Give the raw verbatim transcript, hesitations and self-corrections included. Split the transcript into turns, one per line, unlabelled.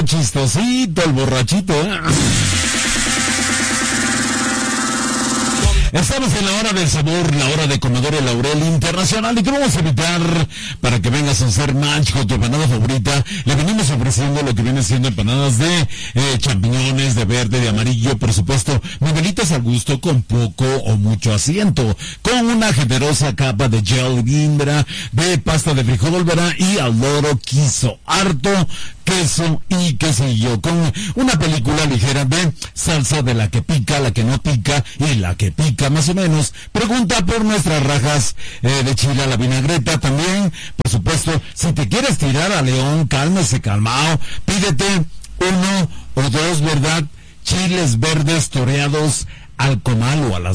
chistosito, el borrachito, ¿eh? Estamos en la hora del sabor, la hora de Comedores Laurel Internacional, y te vamos a invitar para que vengas a hacer match con tu empanada favorita. Le venimos ofreciendo lo que viene siendo empanadas de eh, champiñones, de verde, de amarillo, por supuesto, nivelitas al gusto con poco o mucho asiento, con una generosa capa de jelly bean, ¿verdad?, de pasta de frijol, ¿verdad?, y al loro quiso harto queso y quesillo, con una película ligera de salsa de la que pica, la que no pica y la que pica más o menos. Pregunta por nuestras rajas eh, de chile a la vinagreta también. Por supuesto, si te quieres tirar a León, cálmese, calmao, pídete uno o dos, ¿verdad?, chiles verdes toreados al comal o a las